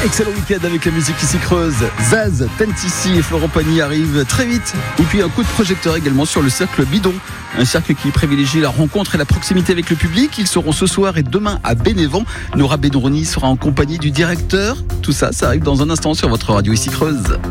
Excellent week-end avec la musique qui s'y creuse. Zaz, Tentissi et Florent Pagny arrivent très vite. Et puis un coup de projecteur également sur le cercle Bidon. Un cercle qui privilégie la rencontre et la proximité avec le public. Ils seront ce soir et demain à Bénévent. Nora Bedroni sera en compagnie du directeur. Tout ça, ça arrive dans un instant sur votre radio ici Creuse.